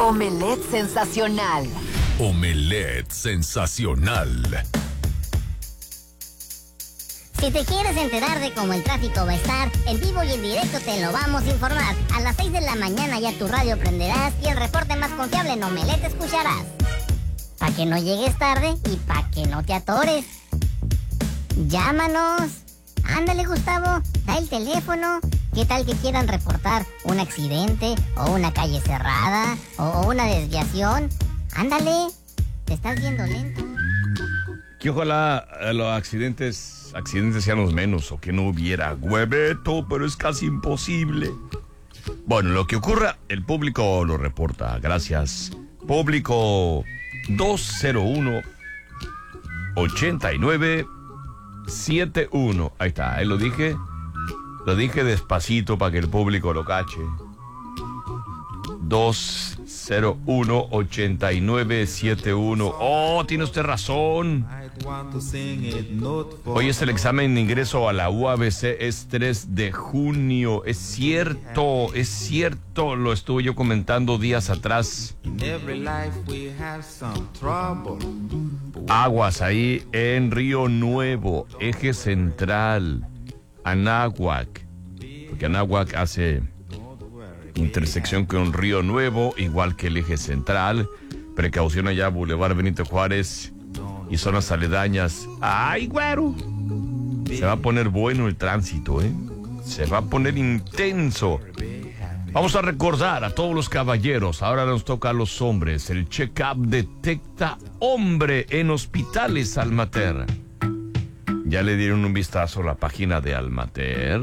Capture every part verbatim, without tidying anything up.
Omelette sensacional. Omelette sensacional. Si te quieres enterar de cómo el tráfico va a estar, en vivo y en directo te lo vamos a informar. A las seis de la mañana ya tu radio prenderás y el reporte más confiable en Omelette escucharás. Pa' que no llegues tarde y pa' que no te atores. Llámanos. Ándale, Gustavo, da el teléfono. ¿Qué tal que quieran reportar un accidente o una calle cerrada o una desviación? Ándale, te estás viendo lento. Que ojalá eh, los accidentes, accidentes sean los menos o que no hubiera hueveto, pero es casi imposible. Bueno, lo que ocurra, el público lo reporta. Gracias. Público dos cero uno, ochenta y nueve, setenta y uno. Ahí está, ahí lo dije. Lo dije despacito para que el público lo cache. dos cero uno, ochenta y nueve, setenta y uno. Oh, tiene usted razón. Hoy es el examen de ingreso a la U A B C, es tres de junio. Es cierto, es cierto. Lo estuve yo comentando días atrás. Aguas ahí en Río Nuevo, eje central, Anáhuac. Porque Anáhuac hace intersección con Río Nuevo, igual que el eje central. Precaución allá, Boulevard Benito Juárez y zonas aledañas. ¡Ay, güero! Se va a poner bueno el tránsito, ¿eh? Se va a poner intenso. Vamos a recordar a todos los caballeros, ahora nos toca a los hombres. El check-up detecta hombre en hospitales Almater. ¿Ya le dieron un vistazo a la página de Almater?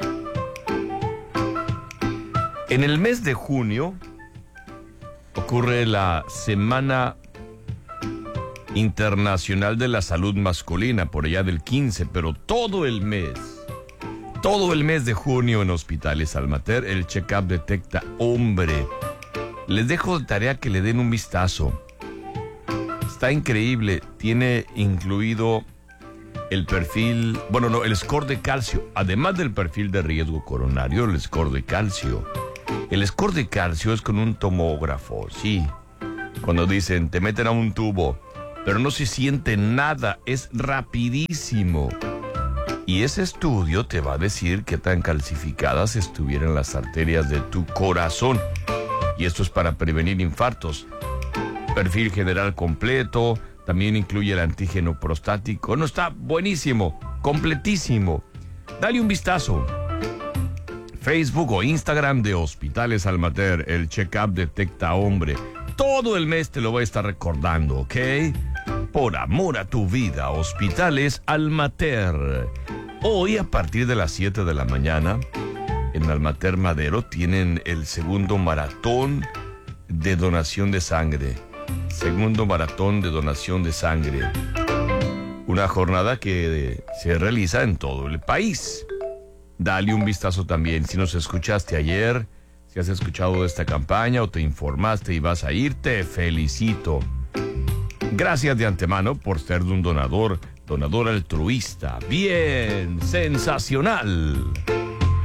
En el mes de junio ocurre la Semana Internacional de la Salud Masculina, por allá del quince, pero todo el mes, todo el mes de junio en Hospitales Almater, el check-up detecta hombre. Les dejo de tarea que le den un vistazo. Está increíble, tiene incluido el perfil, bueno, no, el score de calcio, además del perfil de riesgo coronario, el score de calcio. El score de calcio es con un tomógrafo, sí. Cuando dicen, te meten a un tubo, pero no se siente nada, es rapidísimo. Y ese estudio te va a decir qué tan calcificadas estuvieran las arterias de tu corazón. Y esto es para prevenir infartos. Perfil general completo, también incluye el antígeno prostático. No, está buenísimo, completísimo. Dale un vistazo. Facebook o Instagram de Hospitales Almater, el check-up detecta hombre. Todo el mes te lo voy a estar recordando, ¿ok? Por amor a tu vida, Hospitales Almater. Hoy a partir de las siete de la mañana, en Almater Madero, tienen el segundo maratón de donación de sangre. Segundo maratón de donación de sangre. Una jornada que se realiza en todo el país. Dale un vistazo también. Si nos escuchaste ayer, si has escuchado esta campaña o te informaste y vas a ir, te felicito. Gracias de antemano por ser un donador, donador altruista. Bien, sensacional.